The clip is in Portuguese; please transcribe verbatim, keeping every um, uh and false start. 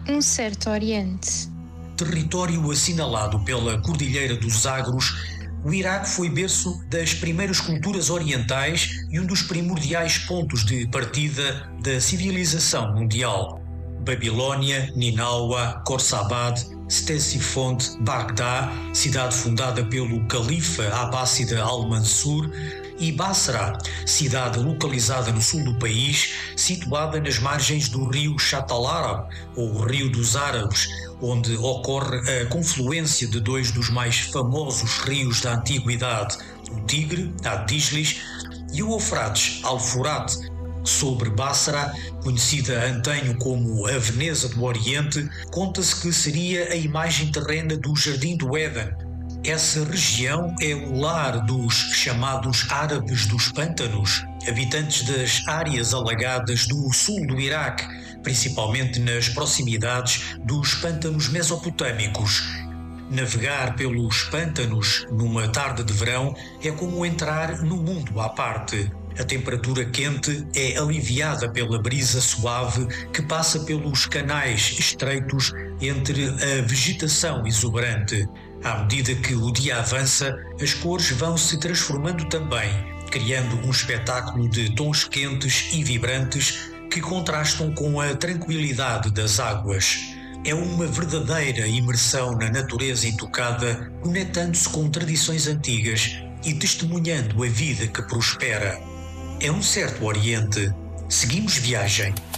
Um certo Oriente. Território assinalado pela Cordilheira dos Zagros, o Iraque foi berço das primeiras culturas orientais e um dos primordiais pontos de partida da civilização mundial. Babilônia, Ninawa, Khorsabad, Ctesifonte, Bagdá, cidade fundada pelo califa abássida Al-Mansur, e Basra, cidade localizada no sul do país, situada nas margens do rio Shatt al-Arab, ou Rio dos Árabes, onde ocorre a confluência de dois dos mais famosos rios da antiguidade, o Tigre, Ad-Dijlis, e o Eufrates, Al-Furat. Sobre Basra, conhecida antanho como a Veneza do Oriente, conta-se que seria a imagem terrena do Jardim do Éden. Essa região é o lar dos chamados árabes dos pântanos, habitantes das áreas alagadas do sul do Iraque, principalmente nas proximidades dos pântanos mesopotâmicos. Navegar pelos pântanos numa tarde de verão é como entrar num mundo à parte. A temperatura quente é aliviada pela brisa suave que passa pelos canais estreitos entre a vegetação exuberante. À medida que o dia avança, as cores vão se transformando também, criando um espetáculo de tons quentes e vibrantes que contrastam com a tranquilidade das águas. É uma verdadeira imersão na natureza intocada, conectando-se com tradições antigas e testemunhando a vida que prospera. É um certo Oriente. Seguimos viagem.